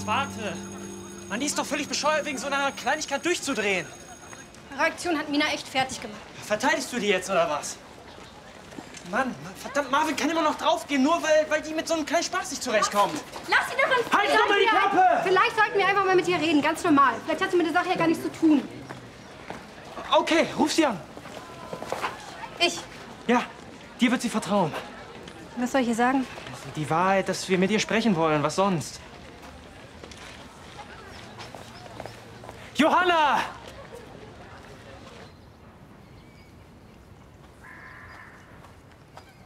warte. Mann, die ist doch völlig bescheuert, wegen so einer Kleinigkeit durchzudrehen. Die Reaktion hat Mina echt fertig gemacht. Verteidigst du die jetzt, oder was? Mann, verdammt, Marvin kann immer noch draufgehen, nur weil die mit so einem kleinen Spaß nicht zurechtkommt. Lass sie doch in Halt doch mal die Klappe! Vielleicht sollten wir einfach mal mit ihr reden, ganz normal. Vielleicht hat sie mit der Sache ja gar nichts zu tun. Okay, ruf sie an. Ich? Ja, dir wird sie vertrauen. Was soll ich ihr sagen? Die Wahrheit, dass wir mit ihr sprechen wollen, was sonst? Johanna!